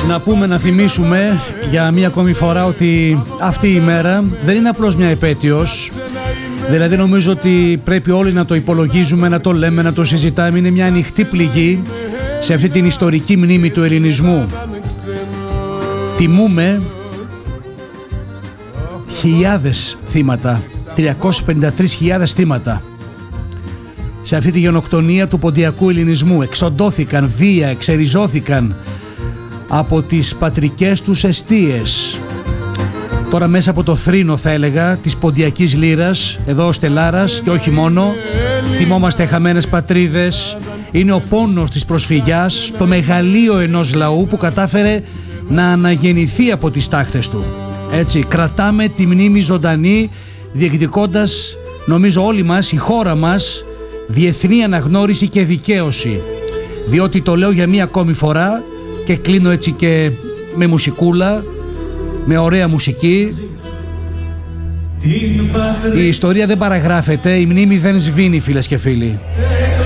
Να πούμε, να θυμίσουμε για μία ακόμη φορά ότι αυτή η μέρα δεν είναι απλώς μια επέτειος. Δηλαδή νομίζω ότι πρέπει όλοι να το υπολογίζουμε, να το λέμε, να το συζητάμε. Είναι μια ανοιχτή πληγή σε αυτή την ιστορική μνήμη του ελληνισμού. Τιμούμε χιλιάδες θύματα, 353.000 θύματα σε αυτή τη γενοκτονία του ποντιακού ελληνισμού. Εξοντώθηκαν βία, εξεριζώθηκαν από τις πατρικές τους εστίες. Τώρα μέσα από το θρήνο, θα έλεγα, της ποντιακής λύρας, εδώ ο Στελάρας και όχι μόνο, θυμόμαστε χαμένες πατρίδες. Είναι ο πόνος της προσφυγιάς, το μεγαλείο ενός λαού που κατάφερε να αναγεννηθεί από τις τάχτες του. Έτσι, κρατάμε τη μνήμη ζωντανή, διεκδικώντας, νομίζω όλοι μας, η χώρα μας, διεθνή αναγνώριση και δικαίωση. Διότι το λέω για μία ακόμη φορά και κλείνω έτσι και με μουσικούλα, με ωραία μουσική. Η ιστορία δεν παραγράφεται, η μνήμη δεν σβήνει, φίλες και φίλοι.